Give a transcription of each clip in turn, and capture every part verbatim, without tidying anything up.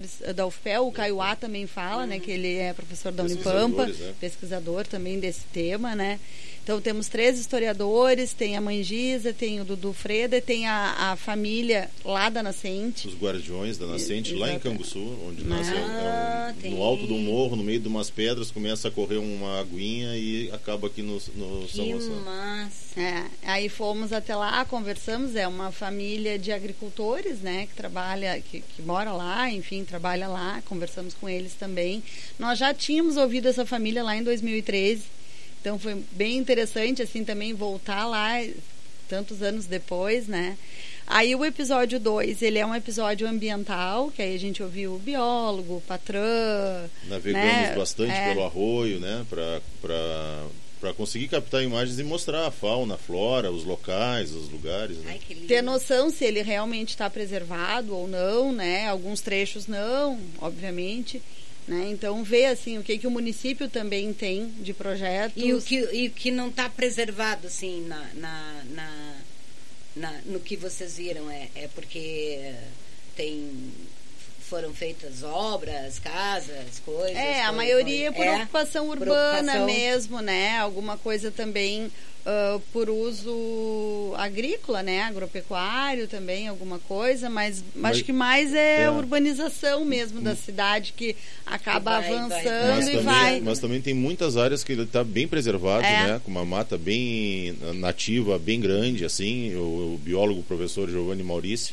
da U F P E, o Caiuá também fala, uhum. né, que ele é professor da Unipampa, né? pesquisador também desse tema, né? Então temos três historiadores, tem a mãe Giza, tem o Dudu Freda, tem a, a família lá da Nascente. Os guardiões da Nascente, Exato. lá em Canguçu, onde ah, nasceu, é um, no alto do morro, no meio de umas pedras, começa a correr uma aguinha e acaba aqui no, no São Gonçalo. Que massa! É, aí fomos até lá, conversamos, é uma família de agricultores, né, que trabalha, que, que mora lá, enfim, trabalha lá, conversamos com eles também. Nós já tínhamos ouvido essa família lá em dois mil e treze, então foi bem interessante, assim, também voltar lá tantos anos depois, né? Aí o episódio dois, ele é um episódio ambiental, que aí a gente ouviu o biólogo, o patrão... Navegamos né? bastante é. pelo arroio, né? Para para conseguir captar imagens e mostrar a fauna, a flora, os locais, os lugares, né? Ai, ter noção se ele realmente está preservado ou não, né? Alguns trechos não, obviamente... Né? Então, ver assim, o que, que o município também tem de projetos. E o que, e o que não está preservado, assim, na, na, na, na, no que vocês viram, é, é porque tem, foram feitas obras, casas, coisas. É, a foi, maioria foi, por é, ocupação urbana por ocupação... mesmo, né? Alguma coisa também uh, por uso agrícola, né? Agropecuário também, alguma coisa, mas, mas acho que mais é, é. urbanização mesmo da cidade que acaba vai, avançando vai. Mas e também, vai. Mas também tem muitas áreas que ele está bem preservado, é. né? Com uma mata bem nativa, bem grande, assim. O, o biólogo, o professor Giovanni Maurício,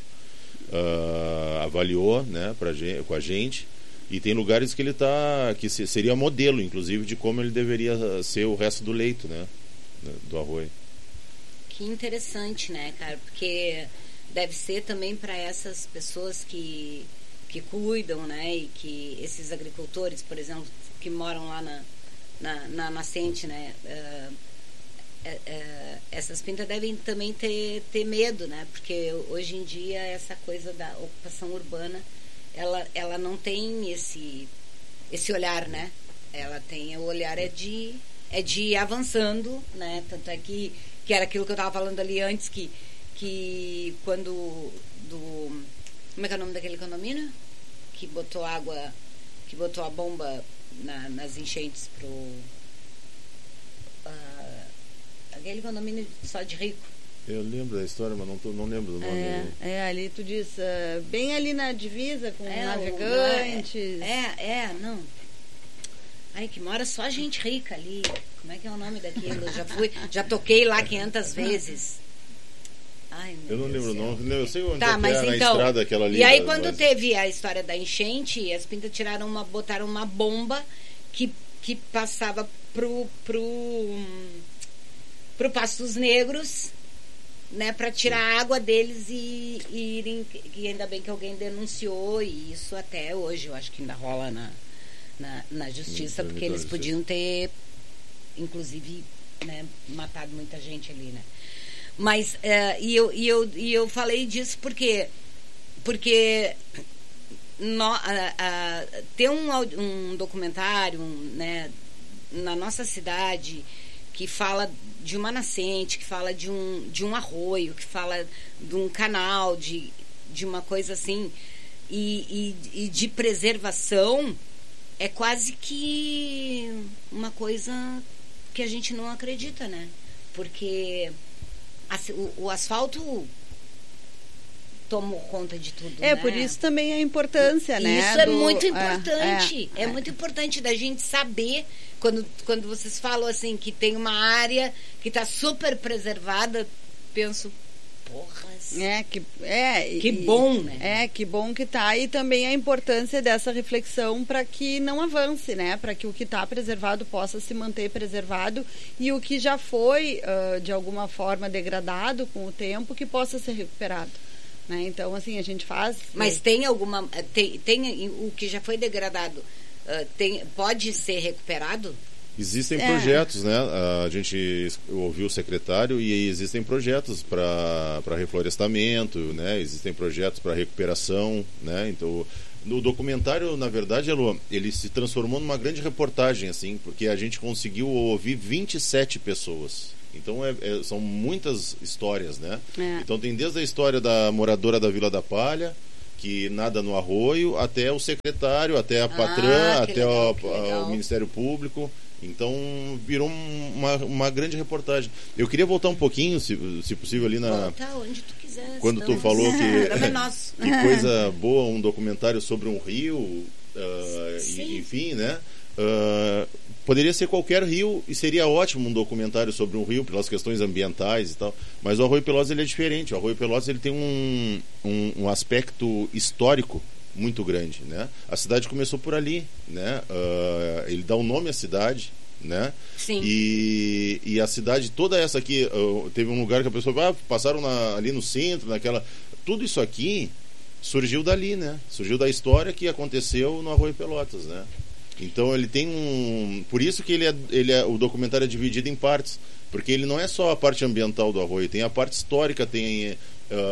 uh, avaliou, né, pra gente, com a gente. E tem lugares que ele tá, que seria modelo, inclusive, de como ele deveria ser o resto do leito, né, do arroio. Que interessante, né, cara? Porque deve ser também para essas pessoas que, que cuidam, né, e que esses agricultores, por exemplo, que moram lá na, na, na nascente, né, uh, uh, uh, essas pintas devem também ter, ter medo, né, porque hoje em dia essa coisa da ocupação urbana, ela, ela não tem esse, esse olhar, né, ela tem, o olhar é de, é de ir avançando, né, tanto é que, que era aquilo que eu estava falando ali antes, que, que quando do, como é que é o nome daquele condomínio? Que botou água, que botou a bomba na, nas enchentes pro uh, aquele condomínio só de rico. Eu lembro da história, mas não, tô, não lembro do nome. É, é ali tu diz, uh, bem ali na divisa com é, navegantes. O, é, é, é, não. Ai, que mora só gente rica ali. Como é que é o nome daquilo? Já fui, já toquei lá quinhentas vezes. Ai, meu eu não Deus lembro, não. Eu sei onde tá, é mas que é então, na estrada aquela ali. E aí, da, quando mas... teve a história da enchente, as pintas tiraram uma, botaram uma bomba que, que passava pro, pro, pro Pastos Negros, né, para tirar a água deles e, e irem, e ainda bem que alguém denunciou, e isso até hoje eu acho que ainda rola na, na, na justiça, porque eles podiam ter inclusive, né, matado muita gente ali, né. Mas uh, e, eu, e, eu, e eu falei disso porque porque no, uh, uh, ter um, um documentário, um, né, na nossa cidade que fala de uma nascente, que fala de um, de um arroio, que fala de um canal, de, de uma coisa assim, e, e, e de preservação, é quase que uma coisa que a gente não acredita, né? Porque o, o asfalto tomou conta de tudo, é, né? Por isso também a importância, e, né? Isso é do, muito importante. É, é, é, é muito importante da gente saber, quando, quando vocês falam assim, que tem uma área que está super preservada, penso, porras. É, que, é, que e, bom, né? É, que bom que tá. E também a importância dessa reflexão para que não avance, né? Para que o que está preservado possa se manter preservado e o que já foi, uh, de alguma forma, degradado com o tempo, que possa ser recuperado. Né? Então, assim, a gente faz... Mas tem alguma... Tem, tem o que já foi degradado, uh, tem, pode ser recuperado? Existem é. projetos, né? A gente ouviu o secretário e existem projetos para reflorestamento, né? Existem projetos para recuperação, né? Então, no documentário, na verdade, Elô, ele se transformou numa grande reportagem, assim, porque a gente conseguiu ouvir vinte e sete pessoas. Então, é, é, são muitas histórias, né? É. Então, tem desde a história da moradora da Vila da Palha, que nada no arroio, até o secretário, até a patrã, Ah, que até legal, o, que a- legal. o Ministério Público. Então virou um- uma, uma grande reportagem. Eu queria voltar um pouquinho, se, se possível, ali na... Volta onde tu quiser. Quando tu estamos- falou O que, programa é nosso. que coisa boa, um documentário sobre um rio, ah, Sim. e- enfim, né? Ah, poderia ser qualquer rio e seria ótimo um documentário sobre um rio pelas questões ambientais e tal, mas o Arroio Pelotas ele é diferente. O Arroio Pelotas ele tem um, um, um aspecto histórico muito grande, né? A cidade começou por ali, né? Ah, ele dá o nome à cidade, né? Sim. E, e a cidade toda essa aqui, uh, teve um lugar que a pessoa ah, passaram na, ali no centro, naquela, tudo isso aqui surgiu dali, né? Surgiu da história que aconteceu no Arroio Pelotas, né? Então ele tem um, por isso que ele é, ele é, o documentário é dividido em partes, porque ele não é só a parte ambiental do Arroio, tem a parte histórica, tem uh,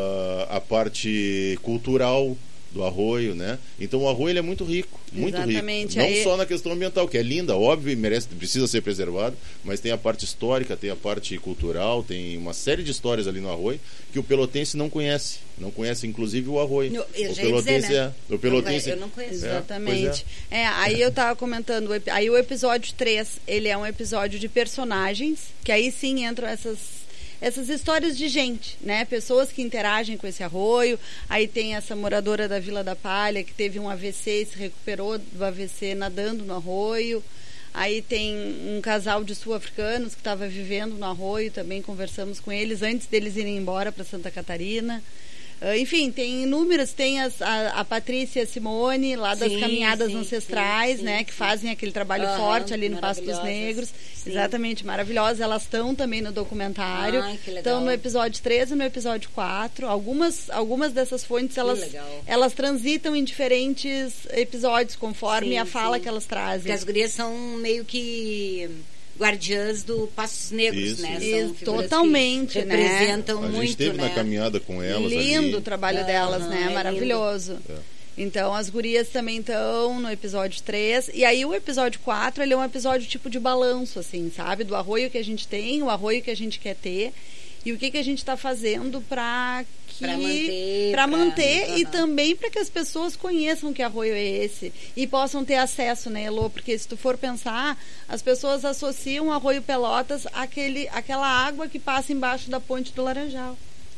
a parte cultural do Arroio, né? Então o Arroio ele é muito rico, muito Exatamente. rico. Não Aí- só na questão ambiental, que é linda, óbvio, e merece, precisa ser preservado, mas tem a parte histórica, tem a parte cultural, tem uma série de histórias ali no Arroio que o pelotense não conhece, não conhece inclusive o Arroio. No- eu o já ia dizer, pelotense né? é, o pelotense Eu não conheço. É, Exatamente. pois É, aí eu tava comentando, o ep- aí o episódio três, ele é um episódio de personagens, que aí sim entram essas essas histórias de gente, né? Pessoas que interagem com esse arroio. Aí tem essa moradora da Vila da Palha que teve um A V C e se recuperou do A V C nadando no arroio. Aí tem um casal de sul-africanos que estava vivendo no arroio, também conversamos com eles antes deles irem embora para Santa Catarina. Uh, enfim, tem inúmeras, tem as, a, a Patrícia Simone, lá das Sim, caminhadas sim, ancestrais, sim, né, sim, que sim. fazem aquele trabalho Aham, forte ali no Passo dos maravilhosas. Negros. Sim. Exatamente, maravilhosas. Elas estão também no documentário. Ai, que legal. Estão no episódio treze e no episódio quatro. Algumas, algumas dessas fontes, elas, legal. elas transitam em diferentes episódios, conforme Sim, a fala sim. que elas Porque trazem. as gurias são meio que guardiãs do Passos Negros, Isso, né? isso. São Isso, figuras totalmente, que né? representam A muito, gente esteve né? na caminhada com elas Lindo ali. o trabalho Aham, delas, né? é Maravilhoso. É. Então, as gurias também estão no episódio três. E aí, o episódio quatro, ele é um episódio tipo de balanço, assim, sabe? Do arroio que a gente tem, o arroio que a gente quer ter. E o que, que a gente está fazendo para que... Pra manter, Para pra- manter e Aham. também para que as pessoas conheçam que arroio é esse. E possam ter acesso, né, Elô? Porque se tu for pensar, as pessoas associam o Arroio Pelotas àquele, àquela água que passa embaixo da ponte do Laranjal.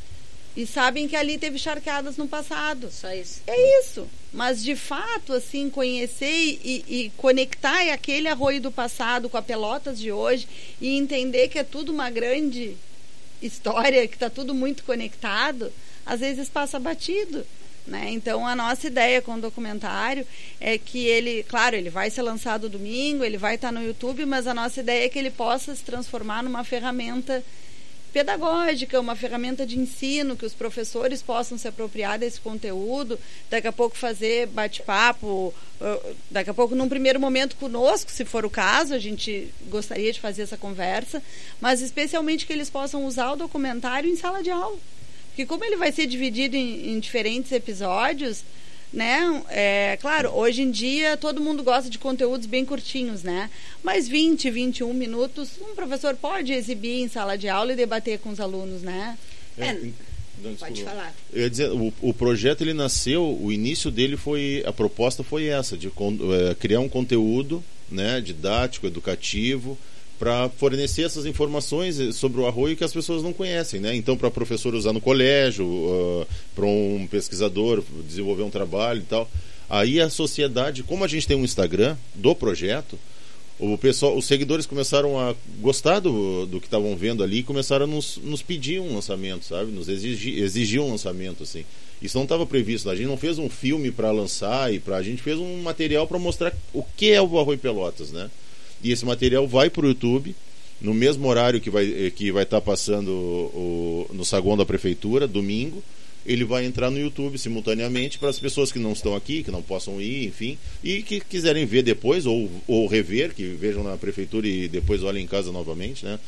E sabem que ali teve charqueadas no passado. Só isso. É isso. Mas, de fato, assim, conhecer e, e conectar aquele arroio do passado com a Pelotas de hoje e entender que é tudo uma grande história, que está tudo muito conectado, às vezes passa batido. Né? Então, a nossa ideia com o documentário é que ele, claro, ele vai ser lançado domingo, ele vai estar no YouTube, mas a nossa ideia é que ele possa se transformar numa ferramenta pedagógica, uma ferramenta de ensino, que os professores possam se apropriar desse conteúdo, daqui a pouco fazer bate-papo, uh, daqui a pouco num primeiro momento conosco, se for o caso, a gente gostaria de fazer essa conversa, mas especialmente que eles possam usar o documentário em sala de aula, porque como ele vai ser dividido em, em diferentes episódios, né? É, claro, hoje em dia todo mundo gosta de conteúdos bem curtinhos, né? Mas vinte, vinte e um minutos, um professor pode exibir em sala de aula e debater com os alunos, né? É, É, não, Pode desculpa. falar. Eu ia dizer, o, o projeto ele nasceu, o início dele foi, a proposta foi essa, de con- eh, criar um conteúdo, né, didático, educativo, para fornecer essas informações sobre o arroio que as pessoas não conhecem, né? Então, para professor usar no colégio, uh, para um pesquisador desenvolver um trabalho e tal. Aí a sociedade, como a gente tem um Instagram do projeto, o pessoal, os seguidores começaram a gostar do, do que estavam vendo ali e começaram a nos, nos pedir um lançamento, sabe? Nos exigir, exigir um lançamento, assim. Isso não estava previsto. A gente não fez um filme para lançar, e pra, a gente fez um material para mostrar o que é o Arroio Pelotas, né? E esse material vai para o YouTube, no mesmo horário que vai que vai estar tá passando o, no saguão da prefeitura, domingo. Ele vai entrar no YouTube simultaneamente para as pessoas que não estão aqui, que não possam ir, enfim, e que quiserem ver depois, ou, ou rever, que vejam na prefeitura e depois olhem em casa novamente, né?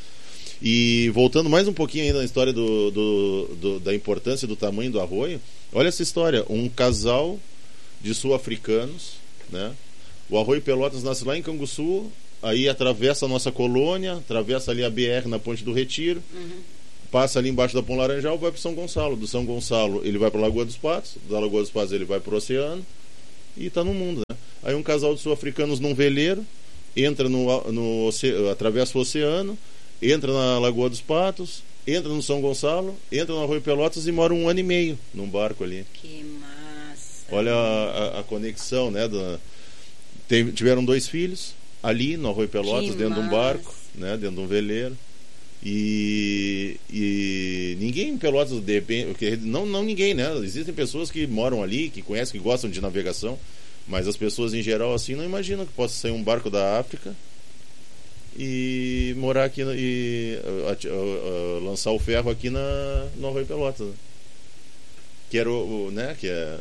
E voltando mais um pouquinho ainda na história do, do, do, da importância do tamanho do arroio, olha essa história, um casal de sul-africanos, né? O Arroio Pelotas nasce lá em Canguçu, aí atravessa a nossa colônia, atravessa ali a B R na Ponte do Retiro, Uhum. passa ali embaixo da Pão Laranjal, vai para São Gonçalo. Do São Gonçalo ele vai para Lagoa dos Patos, da Lagoa dos Patos ele vai para o oceano e está no mundo, né? Aí um casal de sul-africanos num veleiro entra no, no oce... atravessa o oceano, entra na Lagoa dos Patos, entra no São Gonçalo, entra no Arroio Pelotas e mora um ano e meio num barco ali. Que massa! Olha a, a, a conexão, né? Da... Tem, tiveram dois filhos ali no Arroio Pelotas, que dentro massa. de um barco, né? Dentro de um veleiro. E, e ninguém em Pelotas, de repente, não, não ninguém, né? Existem pessoas que moram ali, que conhecem, que gostam de navegação, mas as pessoas em geral assim não imaginam que possa sair um barco da África e morar aqui e a, a, a, lançar o ferro aqui na, no Arroio Pelotas, né? Que era o, o né? Que é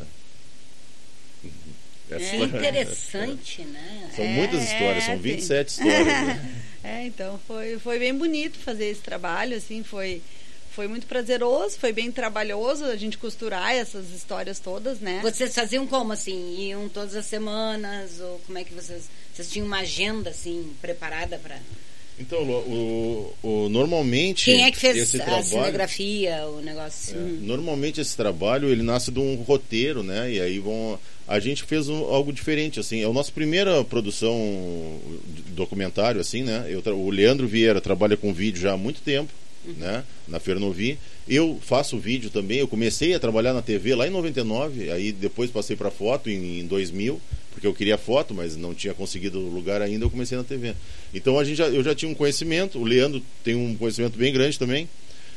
É interessante, é, né? São é, muitas histórias, é, são vinte e sete sim. histórias. Né? É, então foi, foi bem bonito fazer esse trabalho, assim, foi, foi muito prazeroso, foi bem trabalhoso a gente costurar essas histórias todas, né? Vocês faziam como, assim? Iam todas as semanas? Ou como é que vocês... Vocês tinham uma agenda, assim, preparada para... Então, o, o, o, normalmente... Quem é que fez esse a trabalho, cenografia, o negócio? É, Uhum. Normalmente esse trabalho, ele nasce de um roteiro, né? E aí vão... A gente fez um, algo diferente, assim. É a nossa primeira produção de documentário, assim, né? Eu, o Leandro Vieira trabalha com vídeo já há muito tempo, uhum. né? Na Fernovi. Eu faço vídeo também. Eu comecei a trabalhar na T V lá em noventa e nove, aí depois passei para foto em, em dois mil, porque eu queria foto, mas não tinha conseguido lugar ainda, eu comecei na T V. Então a gente já, eu já tinha um conhecimento, o Leandro tem um conhecimento bem grande também,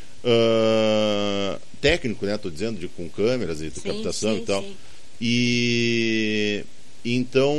uh, técnico, né? Tô dizendo, de, com câmeras e sim, captação sim, e tal. Sim. E então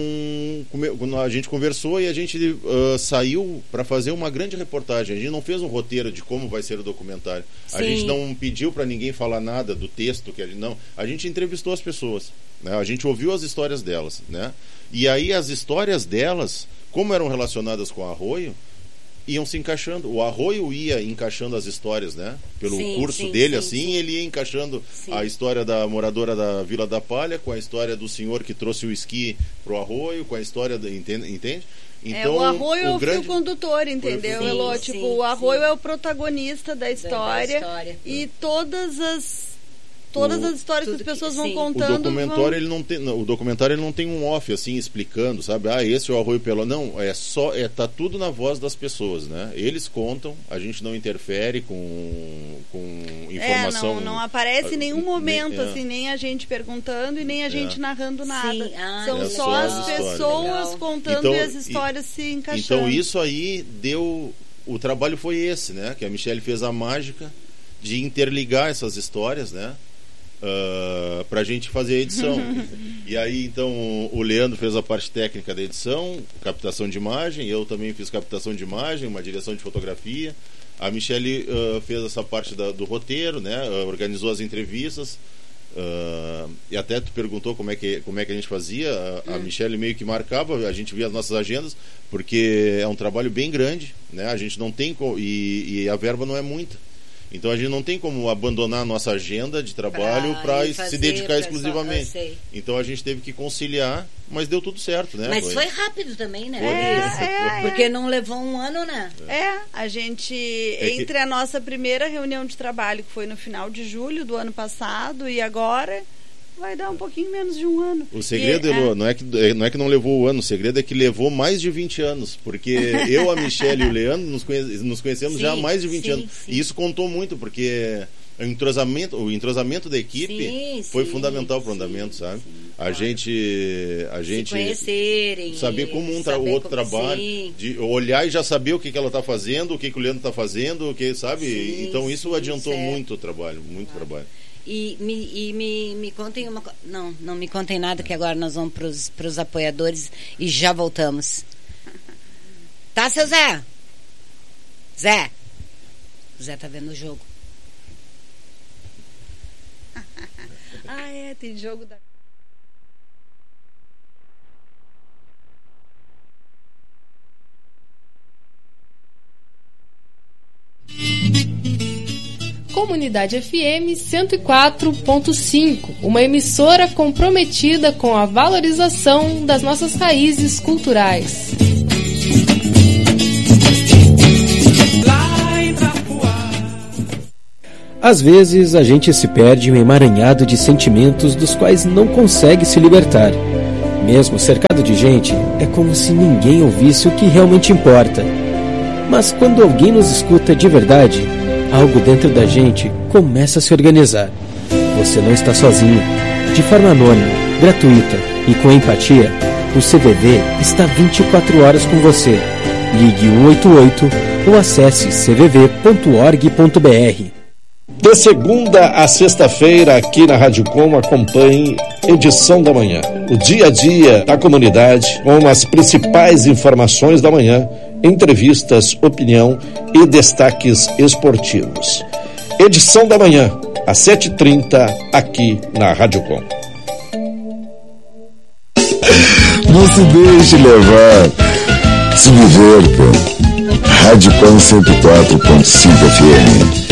a gente conversou e a gente uh, saiu para fazer uma grande reportagem. A gente não fez um roteiro de como vai ser o documentário. Sim. A gente não pediu para ninguém falar nada do texto que a gente, não. A gente entrevistou as pessoas, né? A gente ouviu as histórias delas, né? E aí as histórias delas, como eram relacionadas com o Arroio, iam se encaixando. O Arroio ia encaixando as histórias, né? Pelo sim, curso sim, dele, sim, assim, sim. ele ia encaixando sim. a história da moradora da Vila da Palha com a história do senhor que trouxe o esqui pro Arroio, com a história da, entende? entende? Então, é, o Arroio o é o grande... fio condutor, entendeu, Elô? Tipo, sim, o Arroio sim. é o protagonista da história, da, da história. E todas as Todas o, as histórias que as pessoas que, vão sim. contando. O documentário, vão... ele não tem, não, o documentário ele não tem um off assim explicando, sabe? Ah, esse é o Arroio Pelotas. Não, é só é tá tudo na voz das pessoas, né? Eles contam, a gente não interfere com com informação. É, não, não aparece em nenhum momento é. assim, nem a gente perguntando e nem a gente é. narrando nada. Ah, São é só as pessoas legal. contando então, e as histórias e, se encaixando. Então isso aí deu, o trabalho foi esse, né? Que a Michele fez a mágica de interligar essas histórias, né? Uh, pra gente fazer a edição. E aí então o Leandro fez a parte técnica da edição, captação de imagem, eu também fiz captação de imagem, uma direção de fotografia. A Michele uh, fez essa parte da, do roteiro, né? Uh, organizou as entrevistas. Uh, e até tu perguntou como é que, como é que a gente fazia. A, a hum. Michele meio que marcava, a gente via as nossas agendas, porque é um trabalho bem grande, né? A gente não tem e, e a verba não é muita. Então a gente não tem como abandonar a nossa agenda de trabalho para se dedicar exclusivamente. Só, então a gente teve que conciliar, mas deu tudo certo, né? Mas foi, foi rápido também, né? É, é, porque é. não levou um ano, né? É, a gente, é entre que... a nossa primeira reunião de trabalho, que foi no final de julho do ano passado, e agora... vai dar um pouquinho menos de um ano. O segredo, e, Elô, é... não, é que, não é que não levou o ano, o segredo é que levou mais de vinte anos, porque eu, a Michele e o Leandro nos, conhe, nos conhecemos sim, já há mais de vinte sim, anos. Sim. E isso contou muito, porque o entrosamento, o entrosamento da equipe sim, foi sim, fundamental para o andamento, sabe? Sim, a claro. gente, a gente se conhecerem, saber como um tra- o outro como, trabalha, sim. de olhar e já saber o que, que ela está fazendo, o que, que o Leandro está fazendo, o que, sabe? Sim, então isso sim, adiantou certo. muito o trabalho, muito claro. trabalho. E, me, e me, me contem uma coisa. Não, não me contem nada, que agora nós vamos para os apoiadores e já voltamos. Tá, seu Zé? Zé? O Zé tá vendo o jogo. Ah, é, tem jogo da. Comunidade F M cento e quatro ponto cinco, uma emissora comprometida com a valorização das nossas raízes culturais. Às vezes a gente se perde em um emaranhado de sentimentos dos quais não consegue se libertar. Mesmo cercado de gente, é como se ninguém ouvisse o que realmente importa. Mas quando alguém nos escuta de verdade, algo dentro da gente começa a se organizar. Você não está sozinho. De forma anônima, gratuita e com empatia, o C V V está vinte e quatro horas com você. Ligue um oito oito ou acesse c v v ponto org ponto b r. De segunda a sexta-feira, aqui na Rádio Com, acompanhe Edição da Manhã. O dia a dia da comunidade, com as principais informações da manhã, entrevistas, opinião e destaques esportivos. Edição da Manhã, às sete e trinta, aqui na Rádio Com. Não se deixe levar, se divirta. Rádio Com cento e quatro ponto cinco F M.